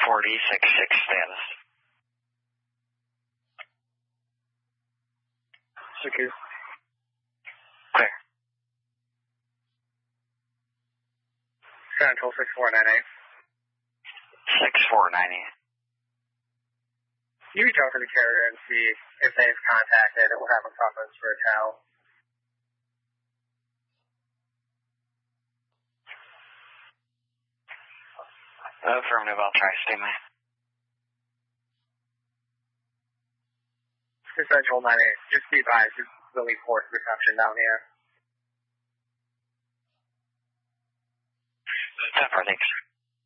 46.6 status. Secure. Clear. Central 6498. 6498. You reach out to the carrier and see if they've contacted or have a preference for a towel. Affirmative, I'll try to stay my. Central 98, just be advised, it's really poor reception down here. 10-4, thanks.